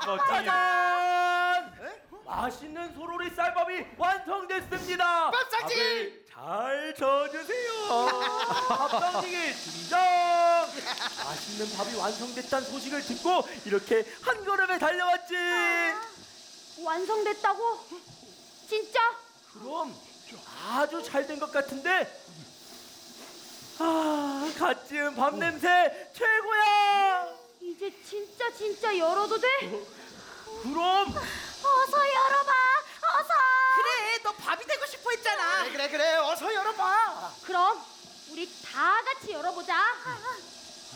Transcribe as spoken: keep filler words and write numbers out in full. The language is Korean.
짜잔! 맛있는 소로리 쌀밥이 완성됐습니다. 밥상지! 잘 저어주세요. 밥상지기 등장. 맛있는 밥이 완성됐다는 소식을 듣고 이렇게 한 걸음에 달려왔지. 완성됐다고? 진짜? 그럼 아주 잘 된 것 같은데. 아, 갓 지은 밥 냄새 최고야. 이제 진짜 진짜 열어도 돼? 그럼 어서 열어봐. 어서. 그래, 너 밥이 되고 싶어 했잖아. 그래 그래 그래 어서 열어봐. 그럼 우리 다 같이 열어보자.